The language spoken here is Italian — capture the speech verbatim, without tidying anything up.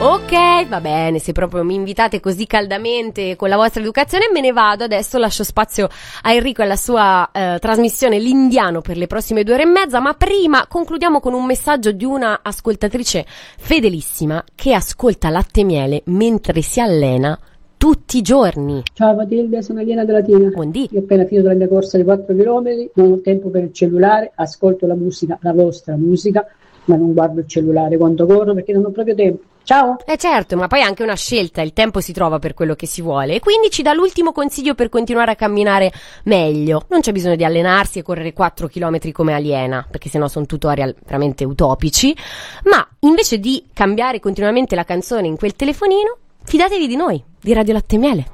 Ok, va bene, se proprio mi invitate così caldamente con la vostra educazione me ne vado, adesso lascio spazio a Enrico e alla sua eh, trasmissione L'Indiano per le prossime due ore e mezza, ma prima concludiamo con un messaggio di una ascoltatrice fedelissima che ascolta Latte e Miele mentre si allena tutti i giorni. Ciao Matilde, sono Eliana della Latina. Buondì. Io ho appena finito la mia corsa di quattro chilometri, non ho tempo per il cellulare, ascolto la musica, la vostra musica, ma non guardo il cellulare quando corro perché non ho proprio tempo. Ciao! Eh certo, ma poi è anche una scelta, il tempo si trova per quello che si vuole e quindi ci dà l'ultimo consiglio per continuare a camminare meglio. Non c'è bisogno di allenarsi e correre quattro chilometri come aliena, perché sennò sono tutorial veramente utopici, ma invece di cambiare continuamente la canzone in quel telefonino, fidatevi di noi, di Radio Latte e Miele.